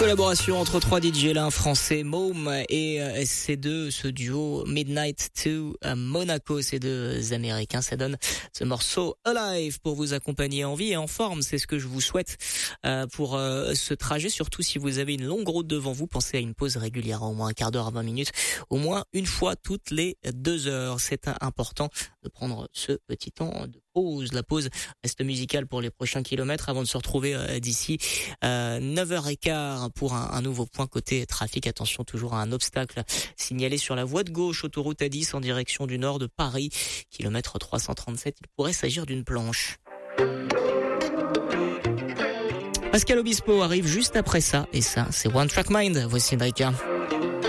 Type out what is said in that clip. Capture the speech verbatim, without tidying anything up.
Collaboration entre trois D J, l'un français, Mome, et euh, ces deux, ce duo Midnight to euh, Monaco, ces deux américains, ça donne ce morceau Alive pour vous accompagner en vie et en forme. C'est ce que je vous souhaite euh, pour euh, ce trajet, surtout si vous avez une longue route devant vous. Pensez à une pause régulière, au moins un quart d'heure à vingt minutes, au moins une fois toutes les deux heures. C'est important de prendre ce petit temps de pause. La pause reste musicale pour les prochains kilomètres avant de se retrouver euh, d'ici euh, neuf heures quinze pour un, un nouveau point côté trafic. Attention toujours à un obstacle signalé sur la voie de gauche, autoroute A dix en direction du nord de Paris, kilomètre trois cent trente-sept. Il pourrait s'agir d'une planche. Pascal Obispo arrive juste après ça, et ça c'est One Track Mind. Voici Drika.